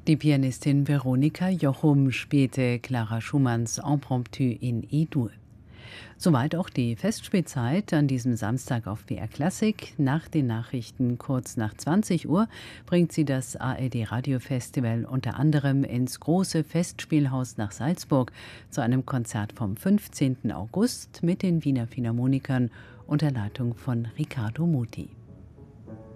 Die Pianistin Veronika Jochum spielte Clara Schumanns Impromptu in E-Dur. Soweit auch die Festspielzeit an diesem Samstag auf BR Klassik. Nach den Nachrichten kurz nach 20 Uhr bringt sie das ARD Radiofestival unter anderem ins große Festspielhaus nach Salzburg zu einem Konzert vom 15. August mit den Wiener Philharmonikern unter Leitung von Riccardo Muti.